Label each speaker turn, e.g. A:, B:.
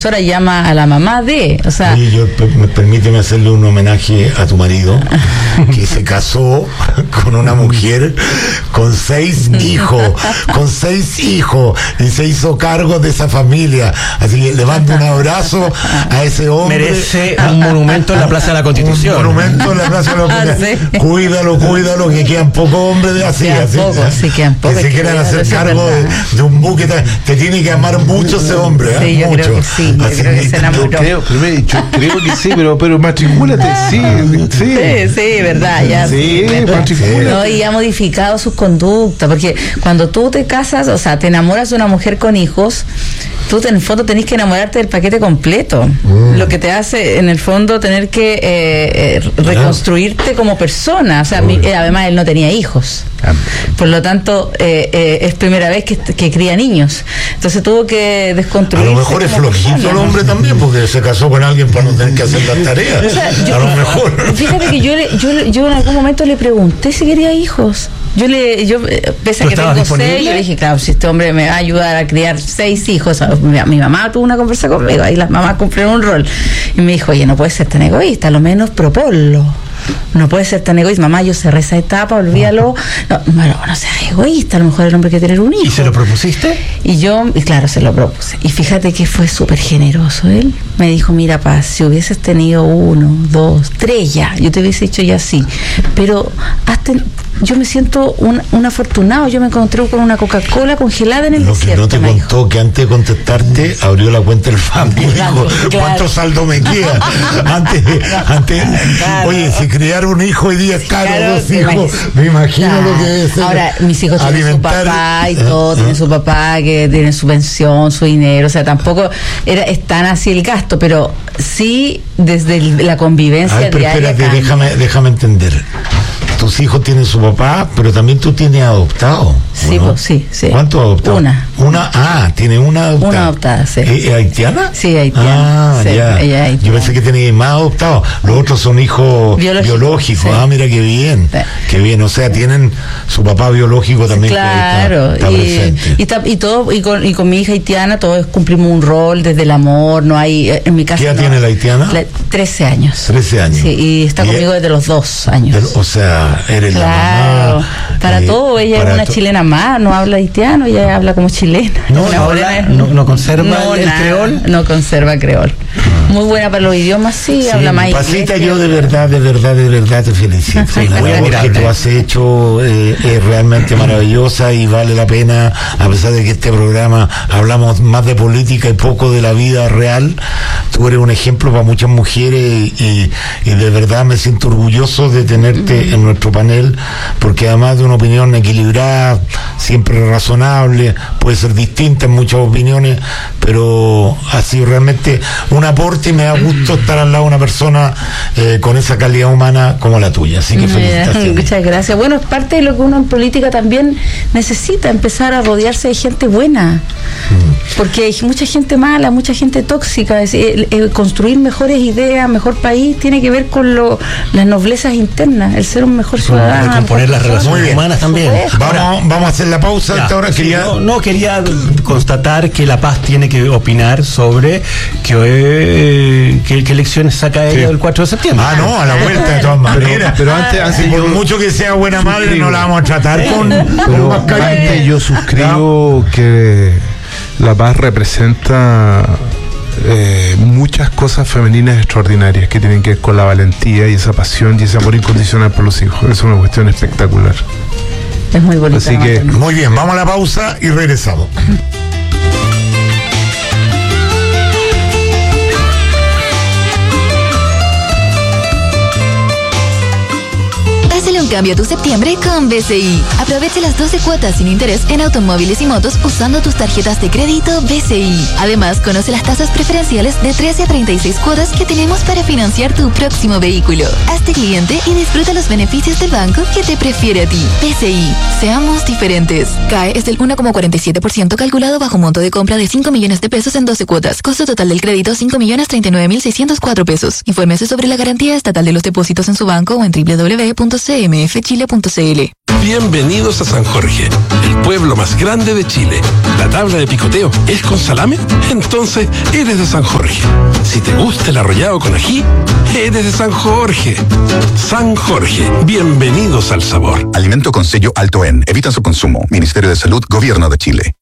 A: Ahora llama a la mamá de, o sea...
B: Oye, permíteme hacerle un homenaje a tu marido, que se casó con una mujer con 6 hijos, y se hizo cargo de esa familia. Así que le mando un abrazo a ese hombre.
C: Merece un monumento en la Plaza de la Constitución.
B: Un monumento en la Plaza de la Constitución.
A: Sí.
B: Cuídalo, que quedan pocos hombres de así.
A: Quedan pocos,
B: que se quieran hacer cargo de un buque. Te tiene que amar mucho ese hombre.
A: Sí, yo
B: mucho.
A: creo que sí. Yo creo que se enamoró.
D: Yo creo que sí, pero matricúlate, sí,
A: verdad, ya.
D: Sí, matricúlate.
A: No, y ha modificado sus conductas, porque cuando tú te casas, o sea, te enamoras de una mujer con hijos, tú en el fondo tenés que enamorarte del paquete completo, lo que te hace en el fondo tener que reconstruirte como persona. O sea, además él no tenía hijos, por lo tanto es primera vez que cría niños, entonces tuvo que desconstruirse.
B: A lo mejor es flojito el hombre también, porque se casó con alguien para no tener que hacer las tareas.
A: O sea,
B: a lo mejor.
A: Fíjate que yo en algún momento le pregunté si quería hijos. Yo pese a que tengo 6, yo le dije, claro, si este hombre me va a ayudar a criar 6 hijos. Mi mamá tuvo una conversa conmigo, ahí las mamás cumplieron un rol. Y me dijo, oye, no puedes ser tan egoísta, a lo menos proponlo. No puede ser tan egoísta. Mamá, yo cerré esa etapa, olvídalo. No seas egoísta, a lo mejor el hombre quiere tener un hijo.
C: ¿Y se lo propusiste?
A: Y claro, se lo propuse. Y fíjate que fue súper generoso él. Me dijo, mira, Paz, si hubieses tenido 1, 2, 3 ya, yo te hubiese dicho ya sí. Pero yo me siento un afortunado. Yo me encontré con una Coca-Cola congelada en el desierto.
B: Lo que no te contó, que antes de contestarte abrió la cuenta del banco y dijo, ¿cuánto saldo me queda? antes
A: claro.
B: Oye, si criar un hijo hoy día es caro, 2 hijos, me imagino lo que debe ser.
A: Ahora, mis hijos tienen su papá y todo, tienen su papá que tiene su pensión, su dinero, o sea, tampoco es tan así el gasto, pero sí desde la convivencia diaria.
B: Espérate, déjame entender. Tus hijos tienen su papá, pero también tú tienes adoptado.
A: Sí,
B: ¿no?
A: Pues, sí.
B: ¿Cuántos adoptados? Tiene una adoptada.
A: Una adoptada, sí.
B: ¿Es haitiana?
A: Sí, haitiana. Sí,
B: ya.
A: Ella es haitiana.
B: Yo pensé que tenía más adoptados. Los otros son hijos biológicos.
A: Sí.
B: Mira qué bien. Sí. Qué bien. O sea, tienen su papá biológico también.
A: Claro.
B: Está presente.
A: Y con mi hija haitiana todos cumplimos un rol desde el amor. No hay, en mi casa.
B: ¿Qué edad tiene la haitiana?
A: 13 años.
B: 13 años.
A: Sí, y está conmigo desde los 2 años.
B: O sea, eres
A: la mamá. Para todo, ella es una chilena más, no habla haitiano, ella habla como chilena.
C: No conserva el creol.
A: No conserva creol. Muy buena para los idiomas, sí habla más inglés.
B: Pasita, yo de verdad te felicito. La labor que tú has hecho es realmente maravillosa y vale la pena, a pesar de que este programa hablamos más de política y poco de la vida real. Tú eres un ejemplo para muchas mujeres y de verdad me siento orgulloso de tenerte en nuestro panel, porque además de una opinión equilibrada, siempre razonable, puede ser distinta en muchas opiniones, pero ha sido realmente un aporte y me da gusto estar al lado de una persona con esa calidad humana como la tuya, así que felicitaciones.
A: Muchas gracias. Bueno, es parte de lo que uno en política también necesita, empezar a rodearse de gente buena, porque hay mucha gente mala, mucha gente tóxica. Construir mejores ideas, mejor país, tiene que ver con las noblezas internas, el ser un mejor ciudadano.
C: Componer las relaciones humanas también.
B: Vamos a hacer la pausa.
C: Ya,
B: ahora
C: quería constatar que La Paz tiene que opinar sobre qué elecciones saca ella el 4 de septiembre.
B: A la vuelta de todas maneras.
D: Pero antes
B: por mucho que sea buena madre, no la vamos a tratar
D: pero antes yo suscribo que La Paz representa muchas cosas femeninas extraordinarias que tienen que ver con la valentía y esa pasión y ese amor incondicional por los hijos. Es una cuestión espectacular.
A: Es muy bonito.
D: Así que
B: muy bien, vamos a la pausa y regresamos.
E: Hazle un cambio a tu septiembre con BCI. Aprovecha las 12 cuotas sin interés en automóviles y motos usando tus tarjetas de crédito BCI. Además, conoce las tasas preferenciales de 13 a 36 cuotas que tenemos para financiar tu próximo vehículo. Hazte cliente y disfruta los beneficios del banco que te prefiere a ti. BCI. Seamos diferentes. CAE es del 1,47% calculado bajo monto de compra de 5 millones de pesos en 12 cuotas. Costo total del crédito 5.039.604 pesos. Infórmese sobre la garantía estatal de los depósitos en su banco o en www.cmi.gov.cl. anfchile.cl.
F: Bienvenidos a San Jorge, el pueblo más grande de Chile. ¿La tabla de picoteo es con salame? Entonces eres de San Jorge. Si te gusta el arrollado con ají, eres de San Jorge. San Jorge, bienvenidos al sabor.
G: Alimento con sello Alto En. Evita su consumo. Ministerio de Salud, Gobierno de Chile.